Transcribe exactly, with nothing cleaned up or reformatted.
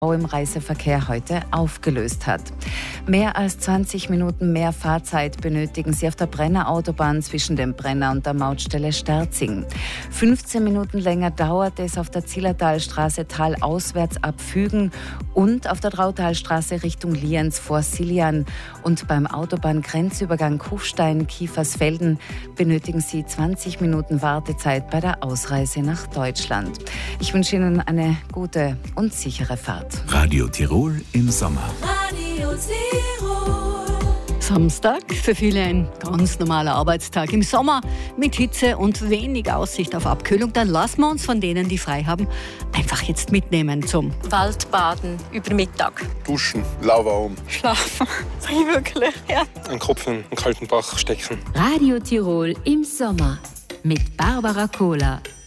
im Reiseverkehr heute aufgelöst hat. Mehr als zwanzig Minuten mehr Fahrzeit benötigen Sie auf der Brenner Autobahn zwischen dem Brenner und der Mautstelle Sterzing. fünfzehn Minuten länger dauert es auf der Zillertalstraße talauswärts ab Fügen und auf der Trautalstraße Richtung Lienz vor Siljan. Und beim Autobahngrenzübergang Kufstein-Kiefersfelden benötigen Sie zwanzig Minuten Wartezeit bei der Ausreise nach Deutschland. Ich wünsche Ihnen eine gute und sichere Fahrt. Radio Tirol im Sommer. Radio Tirol. Samstag, für viele ein ganz normaler Arbeitstag im Sommer mit Hitze und wenig Aussicht auf Abkühlung. Dann lassen wir uns von denen, die frei haben, einfach jetzt mitnehmen zum Waldbaden über Mittag. Duschen, lauwarm. Schlafen. Wirklich, ja. Einen Kopf in einen kalten Bach stecken. Radio Tirol im Sommer mit Barbara Kohler.